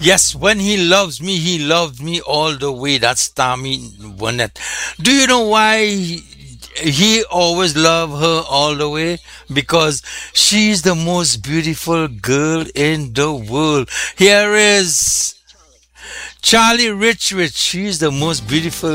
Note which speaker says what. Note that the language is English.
Speaker 1: Yes, when he loves me all the way. That's Tommy Wynette. Do you know why he always loved her all the way? Because she's the most beautiful girl in the world. Here is Charlie Rich Rich. She's the most beautiful